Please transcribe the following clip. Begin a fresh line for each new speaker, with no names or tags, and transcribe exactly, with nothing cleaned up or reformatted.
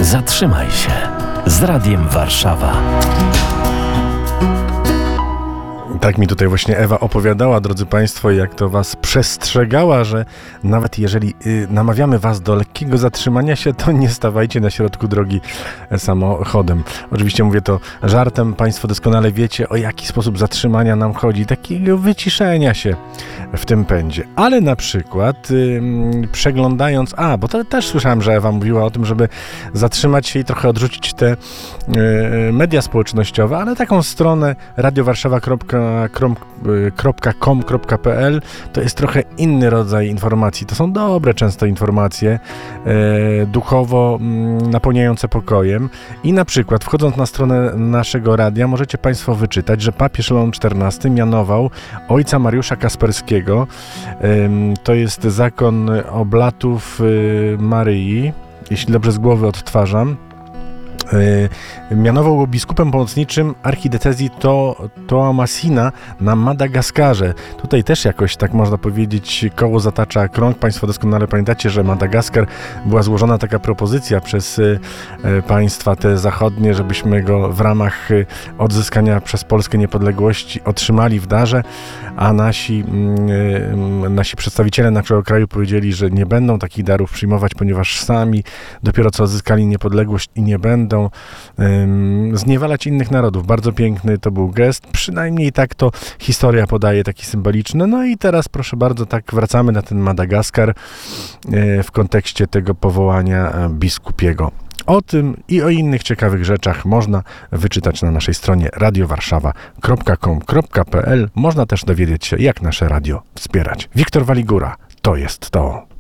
Zatrzymaj się z Radiem Warszawa.
Tak mi tutaj właśnie Ewa opowiadała, drodzy Państwo, jak to Was przestrzegała, że nawet jeżeli y, namawiamy Was do lekkiego zatrzymania się, to nie stawajcie na środku drogi samochodem. Oczywiście mówię to żartem, Państwo doskonale wiecie, o jaki sposób zatrzymania nam chodzi, takiego wyciszenia się w tym pędzie. Ale na przykład y, przeglądając, a, bo to też słyszałem, że Ewa mówiła o tym, żeby zatrzymać się i trochę odrzucić te y, media społecznościowe, ale taką stronę radiowarszawa kropka com kropka p l to jest trochę inny rodzaj informacji. To są dobre często informacje, e, duchowo m, napełniające pokojem i na przykład wchodząc na stronę naszego radia możecie Państwo wyczytać, że papież Leon czternasty mianował ojca Mariusza Kasperskiego. E, to jest zakon oblatów e, Maryi, jeśli dobrze z głowy odtwarzam. Mianował go biskupem pomocniczym archidiecezji to, Toamasina na Madagaskarze. Tutaj też jakoś, tak można powiedzieć, koło zatacza krąg. Państwo doskonale pamiętacie, że Madagaskar była złożona taka propozycja przez e, państwa te zachodnie, żebyśmy go w ramach odzyskania przez Polskę niepodległości otrzymali w darze, a nasi, e, nasi przedstawiciele naszego kraju powiedzieli, że nie będą takich darów przyjmować, ponieważ sami dopiero co odzyskali niepodległość i nie będą um, zniewalać innych narodów. Bardzo piękny to był gest, przynajmniej tak to historia podaje, taki symboliczny. No i teraz proszę bardzo, tak wracamy na ten Madagaskar e, w kontekście tego powołania e, biskupiego. O tym i o innych ciekawych rzeczach można wyczytać na naszej stronie radiowarszawa kropka com kropka p l. Można też dowiedzieć się, jak nasze radio wspierać. Wiktor Waligura, to jest to.